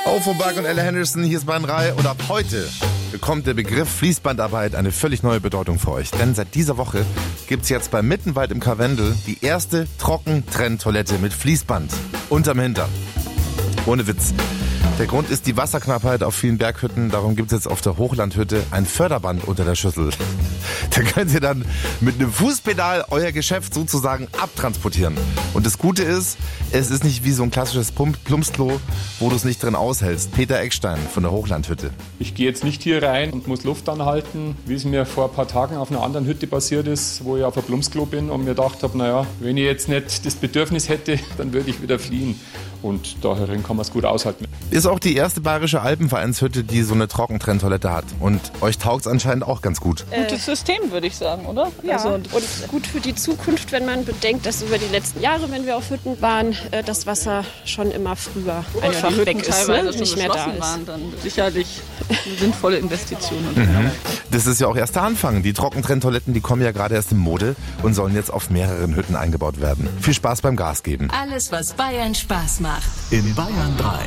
Von Berg und Ella Henderson, hier ist Bayern 3 und ab heute bekommt der Begriff Fließbandarbeit eine völlig neue Bedeutung für euch. Denn seit dieser Woche gibt's jetzt bei Mittenwald im Karwendel die erste Trockentrenntoilette mit Fließband unterm Hintern. Ohne Witz. Der Grund ist die Wasserknappheit auf vielen Berghütten. Darum gibt's jetzt auf der Hochlandhütte ein Förderband unter der Schüssel. Da könnt ihr dann mit einem Fußpedal euer Geschäft sozusagen abtransportieren. Und das Gute ist, es ist nicht wie so ein klassisches Plumpsklo, wo du es nicht drin aushältst. Peter Eckstein von der Hochlandhütte. Ich gehe jetzt nicht hier rein und muss Luft anhalten, wie es mir vor ein paar Tagen auf einer anderen Hütte passiert ist, wo ich auf ein Plumpsklo bin und mir gedacht habe, naja, wenn ich jetzt nicht das Bedürfnis hätte, dann würde ich wieder fliehen. Und daherin kann man es gut aushalten. Ist auch die erste bayerische Alpenvereinshütte, die so eine Trockentrenntoilette hat. Und euch taugt's anscheinend auch ganz gut. Gutes System, würde ich sagen, oder? Ja, also, und gut für die Zukunft, wenn man bedenkt, dass über die letzten Jahre, wenn wir auf Hütten waren, das Wasser schon immer früher einfach weg ist, teilweise nicht mehr da ist. Waren, dann sicherlich eine sinnvolle Investition. Das ist ja auch erst der Anfang. Die Trockentrenntoiletten, die kommen ja gerade erst in Mode und sollen jetzt auf mehreren Hütten eingebaut werden. Viel Spaß beim Gas geben. Alles, was Bayern Spaß macht. In Bayern 3.